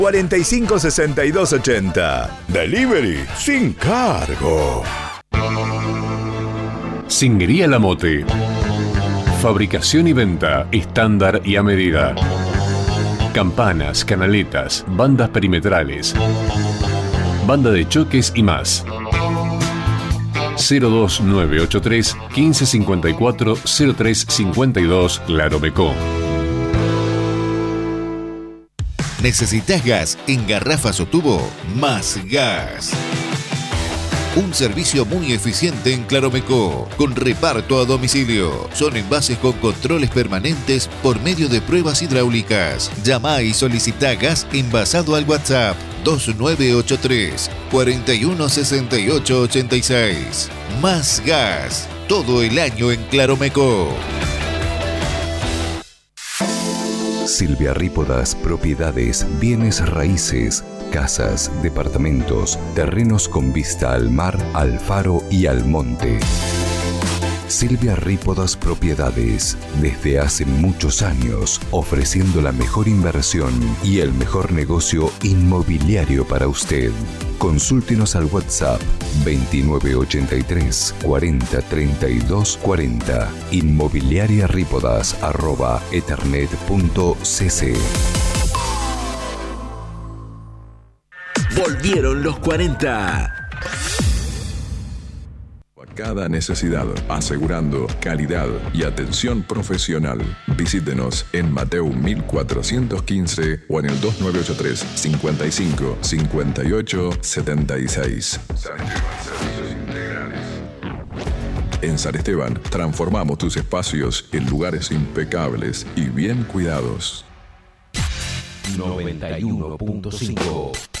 456280. Delivery sin cargo. Zinguería La Mote. Fabricación y venta estándar y a medida. Campanas, canaletas, bandas perimetrales, banda de choques y más. 02983 1554 0352 Claromecó. ¿Necesitas gas en garrafas o tubo? Más Gas. Un servicio muy eficiente en Claromecó, con reparto a domicilio. Son envases con controles permanentes por medio de pruebas hidráulicas. Llama y solicita gas envasado al WhatsApp 2983 416886. Más Gas, todo el año en Claromecó. Silvia Rípodas Propiedades, Bienes Raíces, casas, departamentos, terrenos con vista al mar, al faro y al monte. Silvia Rípodas Propiedades, desde hace muchos años, ofreciendo la mejor inversión y el mejor negocio inmobiliario para usted. Consúltenos al WhatsApp 2983 40 32 40, inmobiliariarípodas@ethernet.cc. Volvieron los 40. A cada necesidad, asegurando calidad y atención profesional. Visítenos en Mateu 1415 o en el 2983 55 58 76. En San Esteban transformamos tus espacios en lugares impecables y bien cuidados. 91.5